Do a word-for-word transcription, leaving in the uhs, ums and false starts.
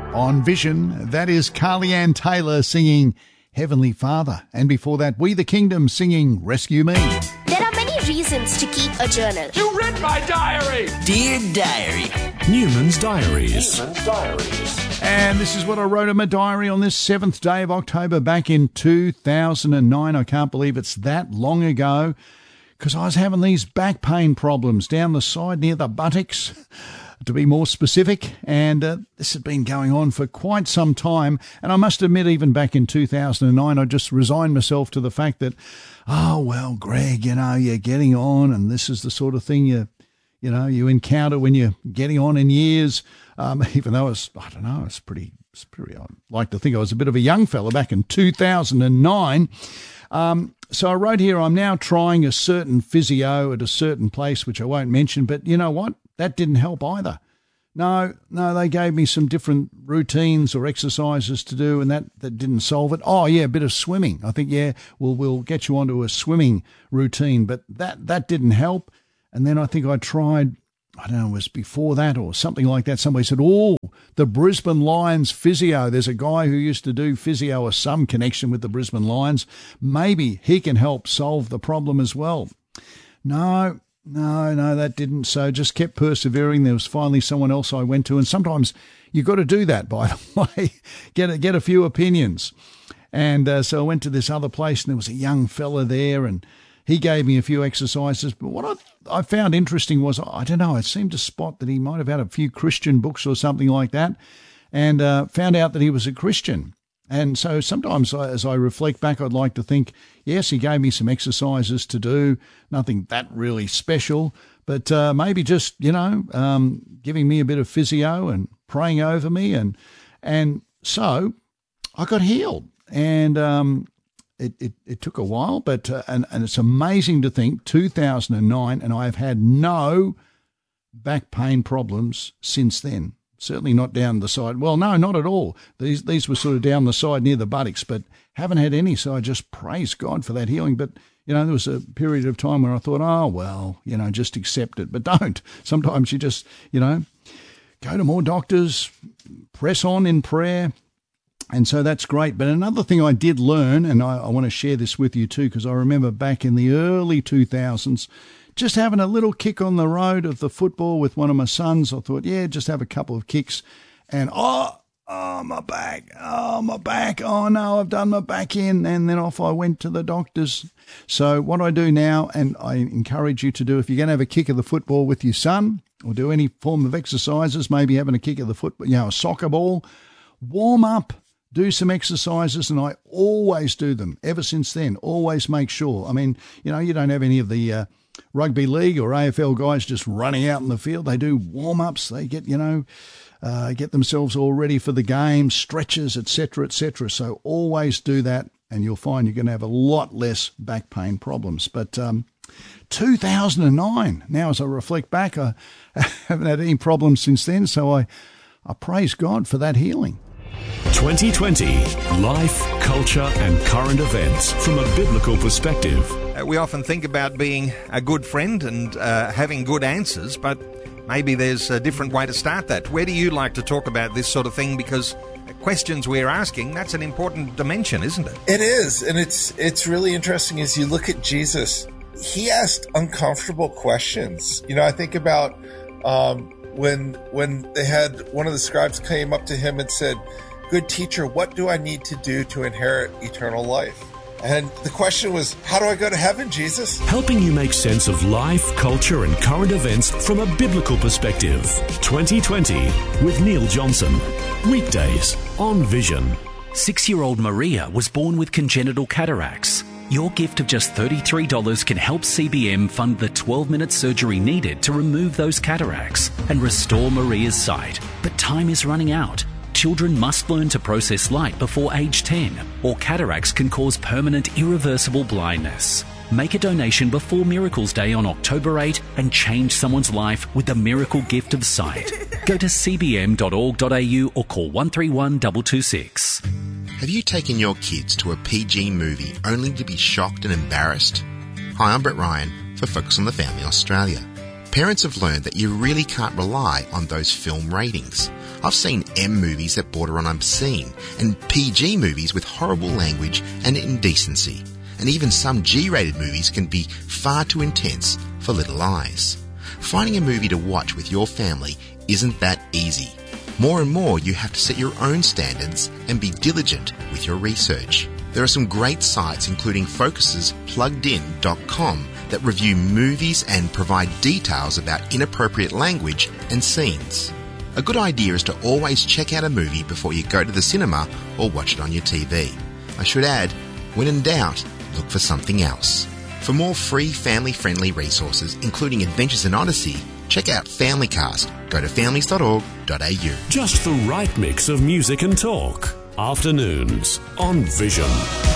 On Vision, that is Carly Ann Taylor singing Heavenly Father. And before that, We the Kingdom singing Rescue Me. There are many reasons to keep a journal. You read my diary! Dear Diary. Newman's Diaries. Newman's Diaries. And this is what I wrote in my diary on this seventh day of October back in two thousand nine. I can't believe it's that long ago, because I was having these back pain problems down the side near the buttocks, to be more specific, and uh, this had been going on for quite some time. And I must admit, even back in two thousand nine, I just resigned myself to the fact that, oh, well, Greg, you know, you're getting on, and this is the sort of thing you, you know, you encounter when you're getting on in years. Um, even though I was, I don't know, it's pretty, it's pretty, I'd like to think I was a bit of a young fella back in two thousand nine. Um, so I wrote here, I'm now trying a certain physio at a certain place, which I won't mention, but you know what? That didn't help either. No, no, they gave me some different routines or exercises to do, and that, that didn't solve it. Oh, yeah, a bit of swimming. I think, yeah, we'll, we'll get you onto a swimming routine, but that, that didn't help. And then I think I tried, I don't know, it was before that or something like that. Somebody said, oh, the Brisbane Lions physio. There's a guy who used to do physio or some connection with the Brisbane Lions. Maybe he can help solve the problem as well. No, no, no, that didn't. So just kept persevering. There was finally someone else I went to. And sometimes you've got to do that, by the way, get a, get a few opinions. And uh, so I went to this other place, and there was a young fella there, and he gave me a few exercises. But what I, I found interesting was, I don't know, I seemed to spot that he might have had a few Christian books or something like that, and uh, found out that he was a Christian. And so sometimes I, as I reflect back, I'd like to think, yes, he gave me some exercises to do, nothing that really special, but uh, maybe just, you know, um, giving me a bit of physio and praying over me. And and so I got healed. And um It, it it took a while, but uh, and, and it's amazing to think two thousand nine, and I have had no back pain problems since then. Certainly not down the side. Well, no, not at all. These these were sort of down the side near the buttocks, but haven't had any. So I just praise God for that healing. But you know, there was a period of time where I thought, oh well, you know, just accept it. But don't. Sometimes you just, you know, go to more doctors, press on in prayer. And so that's great. But another thing I did learn, and I, I want to share this with you too, because I remember back in the early two thousands, just having a little kick on the road of the football with one of my sons. I thought, yeah, just have a couple of kicks. And, oh, oh, my back, oh, my back, oh, no, I've done my back in. And then off I went to the doctors. So what I do now, and I encourage you to do, if you're going to have a kick of the football with your son or do any form of exercises, maybe having a kick of the football, you know, a soccer ball, warm up. Do some exercises, and I always do them ever since then. Always make sure. I mean, you know, you don't have any of the uh, rugby league or A F L guys just running out in the field. They do warm-ups. They get, you know, uh, get themselves all ready for the game, stretches, et cetera, et cetera. So always do that, and you'll find you're going to have a lot less back pain problems. But um, two thousand nine, now as I reflect back, I haven't had any problems since then. So I, I praise God for that healing. twenty twenty, life, culture and current events from a biblical perspective. Uh, we often think about being a good friend and uh, having good answers, but maybe there's a different way to start that. Where do you like to talk about this sort of thing? Because questions we're asking, that's an important dimension, isn't it? It is, and it's it's really interesting as you look at Jesus. He asked uncomfortable questions. You know, I think about um, when when they had one of the scribes came up to him and said, "Good teacher, what do I need to do to inherit eternal life?" And the question was, how do I go to heaven, Jesus? Helping you make sense of life, culture and current events from a biblical perspective. twenty twenty with Neil Johnson. Weekdays on Vision. Six-year-old Maria was born with congenital cataracts. Your gift of just thirty-three dollars can help C B M fund the twelve-minute surgery needed to remove those cataracts and restore Maria's sight. But time is running out. Children must learn to process light before age ten, or cataracts can cause permanent, irreversible blindness. Make a donation before Miracles Day on October eighth and change someone's life with the miracle gift of sight. Go to c b m dot org dot a u or call one three one two two six. Have you taken your kids to a P G movie only to be shocked and embarrassed? Hi, I'm Brett Ryan for Focus on the Family Australia. Parents have learned that you really can't rely on those film ratings. I've seen M movies that border on obscene and P G movies with horrible language and indecency. And even some G-rated movies can be far too intense for little eyes. Finding a movie to watch with your family isn't that easy. More and more, you have to set your own standards and be diligent with your research. There are some great sites, including Focus's plugged in dot com, that review movies and provide details about inappropriate language and scenes. A good idea is to always check out a movie before you go to the cinema or watch it on your T V. I should add, when in doubt, look for something else. For more free family-friendly resources, including Adventures in Odyssey, check out FamilyCast. Go to families dot org dot a u. Just the right mix of music and talk. Afternoons on Vision.